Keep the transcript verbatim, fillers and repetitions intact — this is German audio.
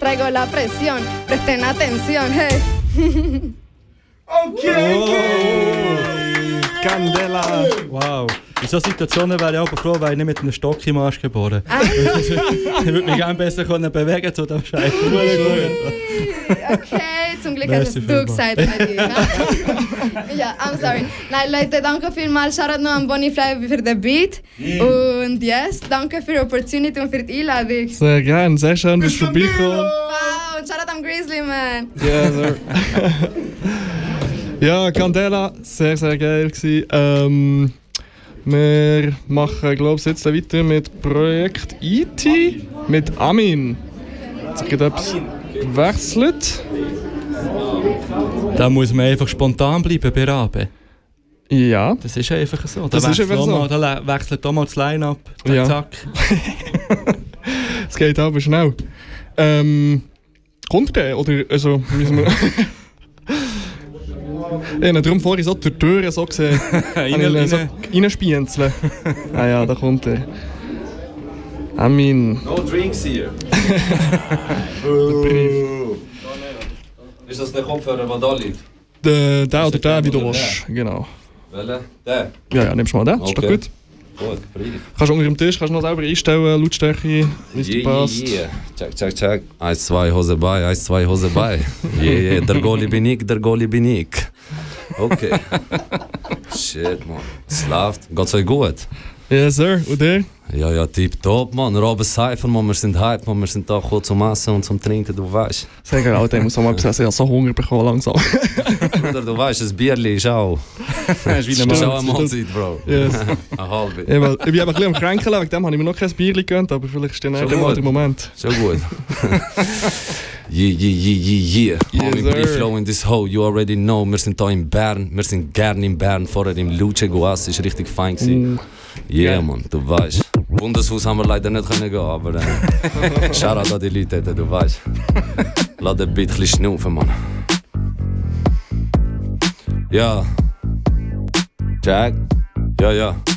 traigo la presión. Presten atención, hey. Okay, okay. Candela! Wow. In solchen Situationen wäre ich auch froh, weil ich nicht mit einem Stock im Arsch geboren ich würde mich gerne besser können bewegen zu dem Scheiß. Okay, zum Glück hast es du gesagt. Ja, I'm sorry. Nein, Leute, danke vielmals. Shoutout noch an Bonnie Fly für den Beat. Und yes, danke für die Opportunity und für die Einladung. Sehr gerne, sehr schön, dass du vorbeigekommen. Wow, und shoutout am Grizzly, man. Ja, Sir. Ja, Candela, sehr, sehr geil gewesen. Ähm, wir machen, glaube ich, jetzt weiter mit Projekt I T mit Amin. Jetzt hat etwas gewechselt. Da muss man einfach spontan bleiben bei Rabe. Ja. Das ist einfach so. Da Das ist einfach so. Mal, da wechselt auch mal das Line-Up. Zack, Ja. zack. Es geht aber schnell. Ähm, kommt der? Oder also, müssen wir... Ja, darum vorhin so durch die Türen so gesehen. Rein, so reinspienzeln. Ah ja, da kommt er. Amin. No drinks hier. Der Brief. Ist das der Kopfhörer, der da liegt? Der, der oder der, wie du oder willst. Genau. Welcher? Der? Ja, ja, nimmst du mal den. Ist doch Okay. gut. Gut, Brief. Kannst du unter dem Tisch kannst du noch selber einstellen, Lautstärke, wie es dir Yeah, passt. yeah, yeah. Check, check, check. Eins, zwei, Hose bei, eins, zwei, Hose bei. Yeah, yeah, der Goalie bin ich, der Goalie bin ich. Okay. Shit, man. Es läuft. Geht's euch gut? Ja, Sir. Und der? Ja, ja, tipptopp, man. Robin Cypher, man. Wir sind hype, man. Wir sind da kurz zum Essen und zum Trinken, du weißt. Sehr geil, Alter. Ich muss auch mal sagen, ich habe so Hunger bekommen langsam. Bruder, du weißt, das Bierli ist auch. Das ist wie eine Ist auch eine Mahlzeit. Mahlzeit, Bro. Yes. Eine halbe. Ich, weil, ich bin einfach ein bisschen am Kränkeln, wegen dem habe ich mir noch kein Bier gegönnt, aber vielleicht ist der Schon nächste Mal gut. der Moment. So gut. Yeah, yeah, yeah, yeah, yeah. Homie, sir. Brief Flow in this hole, you already know. Wir sind hier in Bern, wir sind gern in Bern. Vorher im Luce Guas, ist richtig fein gewesen. Yeah, man, du weißt. Bundeshaus haben wir leider nicht können gehen, aber äh, Shoutout an die Leute, du weißt. Lass den Beat ein bisschen schnaufen, man. Ja. Jack. Ja, ja.